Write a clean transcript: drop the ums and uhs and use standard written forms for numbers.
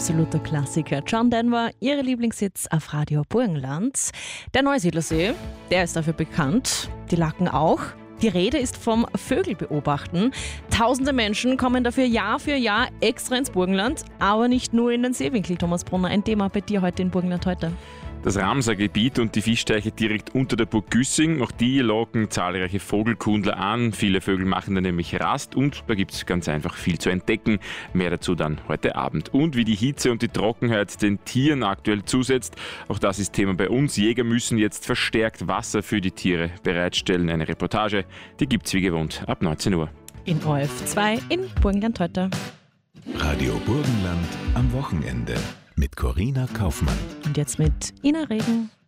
absoluter Klassiker. John Denver, ihre Lieblingssitz auf Radio Burgenland. Der Neusiedlersee, der ist dafür bekannt, die Lacken auch. Die Rede ist vom Vögelbeobachten. Tausende Menschen kommen dafür Jahr für Jahr extra ins Burgenland, aber nicht nur in den Seewinkel. Thomas Brunner, ein Thema bei dir heute in Burgenland heute. Das Ramsar-Gebiet und die Fischteiche direkt unter der Burg Güssing, auch die locken zahlreiche Vogelkundler an. Viele Vögel machen da nämlich Rast und da gibt es ganz einfach viel zu entdecken. Mehr dazu dann heute Abend. Und wie die Hitze und die Trockenheit den Tieren aktuell zusetzt, auch das ist Thema bei uns. Jäger müssen jetzt verstärkt Wasser für die Tiere bereitstellen. Eine Reportage, die gibt es wie gewohnt ab 19 Uhr. In ORF 2 in Burgenland heute. Radio Burgenland am Wochenende mit Corinna Kaufmann. Und jetzt mit Ina Regen.